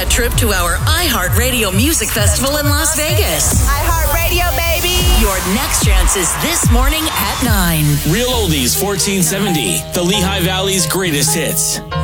a trip to our iHeartRadio Music Festival in Las Vegas. iHeartRadio, baby. Your next chance is this morning at 9. Real Oldies 1470, the Lehigh Valley's greatest hits.